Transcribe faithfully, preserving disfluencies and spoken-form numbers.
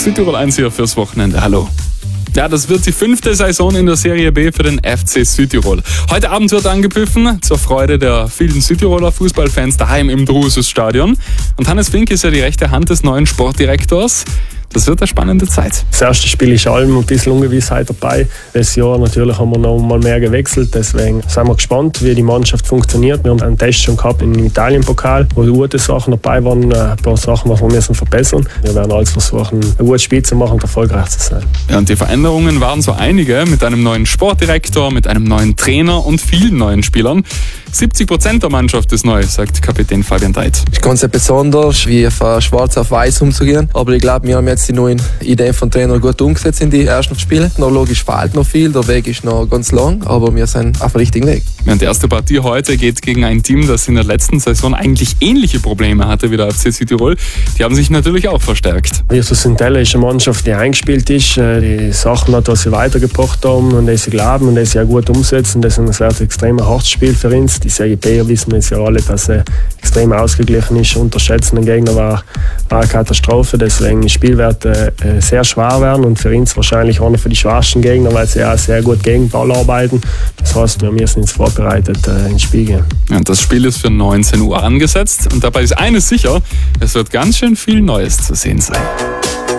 Südtirol eins hier fürs Wochenende. Hallo. Ja, das wird die fünfte Saison in der Serie B für den F C Südtirol. Heute Abend wird angepfiffen, zur Freude der vielen Südtiroler Fußballfans daheim im Drusus-Stadion. Und Hannes Fink ist ja die rechte Hand des neuen Sportdirektors. Das wird eine spannende Zeit. Das erste Spiel ist allem ein bisschen Ungewissheit dabei. Dieses Jahr natürlich haben wir noch mal mehr gewechselt. Deswegen sind wir gespannt, wie die Mannschaft funktioniert. Wir haben einen Test schon gehabt im Italien-Pokal, wo gute Sachen dabei waren, ein paar Sachen, die wir müssen verbessern. Wir werden alles versuchen, ein gutes Spiel zu machen und erfolgreich zu sein. Ja, und die Veränderungen waren so einige, mit einem neuen Sportdirektor, mit einem neuen Trainer und vielen neuen Spielern. siebzig Prozent der Mannschaft ist neu, sagt Kapitän Fabian Deit. Es ist ganz besonders, wie von schwarz auf weiß umzugehen. Aber ich glaube, wir haben jetzt die neuen Ideen vom Trainer gut umgesetzt in die ersten Spiele. Noch logisch fehlt noch viel, der Weg ist noch ganz lang, aber wir sind auf dem richtigen Weg. Ja, und die erste Partie heute geht gegen ein Team, das in der letzten Saison eigentlich ähnliche Probleme hatte wie der F C Südtirol. Die haben sich natürlich auch verstärkt. Virtus Entella ist eine Mannschaft, die eingespielt ist, die Sachen hat, die sie weitergebracht haben und die sie glauben und die sie auch gut umsetzen. Das ist ein extrem hartes Spiel für uns. Die Serie B wissen wir jetzt ja alle, dass sie extrem ausgeglichen ist. Unterschätzen den Gegner war, war eine Katastrophe. Deswegen das Spiel wird äh, sehr schwer werden und für uns wahrscheinlich einer für die schwersten Gegner, weil sie auch sehr gut gegen Ball arbeiten. Das heißt, wir müssen uns vorbereitet äh, ins Spiel gehen. Ja, und das Spiel ist für neunzehn Uhr angesetzt und dabei ist eines sicher, es wird ganz schön viel Neues zu sehen sein.